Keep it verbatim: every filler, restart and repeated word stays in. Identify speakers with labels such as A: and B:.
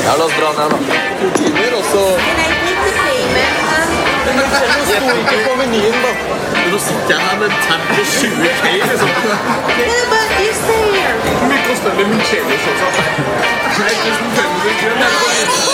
A: Ja, la oss dra ned da. To timer, og så...
B: Can I take the payment?
A: Men det sto ikke på menyen da. Nå sitter jeg her med en tab på tjue K, liksom.
B: Yeah, but you stay here.
A: Hvor mye koster det med munchello, sånn?